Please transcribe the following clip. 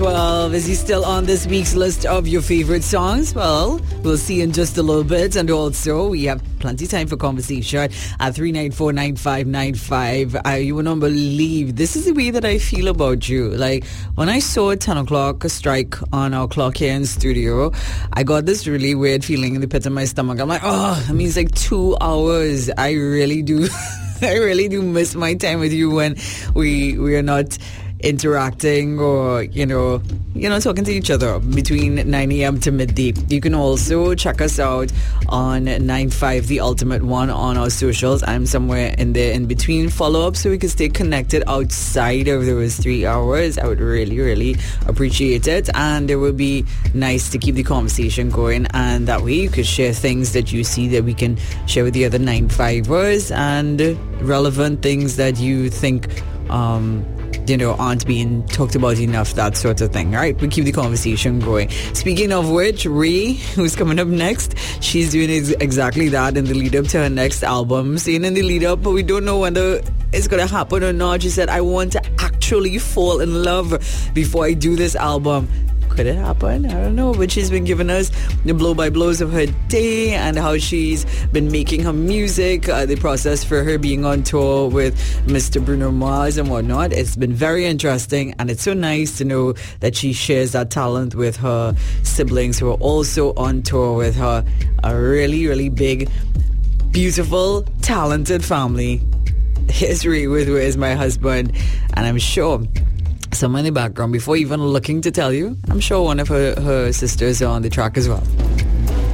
12. Is he still on this week's list of your favorite songs? Well, we'll see in just a little bit. And also, we have plenty of time for conversation at 394-9595. You will not believe, this is the way that I feel about you. Like, when I saw 10 o'clock strike on our clock here in studio, I got this really weird feeling in the pit of my stomach. I'm like, oh, that means like 2 hours. I really do. I really do miss my time with you when we are not interacting or, talking to each other between 9 a.m. to midday. You can also check us out on 95 The Ultimate One on our socials. I'm somewhere in there in between. Follow up so we can stay connected outside of those 3 hours. I would really, really appreciate it. And it would be nice to keep the conversation going. And that way you could share things that you see that we can share with the other 95ers and relevant things that you think aren't being talked about enough, that sort of thing. All right, we keep the conversation going. Speaking of which, Ray, who's coming up next, she's doing exactly that in the lead up to her next album. Saying in the lead up, but we don't know whether it's going to happen or not. She said, I want to actually fall in love before I do this album. Could it happen? I don't know. But she's been giving us the blow-by-blows of her day and how she's been making her music, the process for her being on tour with Mr. Bruno Mars and whatnot. It's been very interesting, and it's so nice to know that she shares that talent with her siblings who are also on tour with her. A really, really big, beautiful, talented family. Here's Ray with Where's My Husband? And I'm sure someone in the background, before even looking to tell you, I'm sure one of her sisters are on the track as well.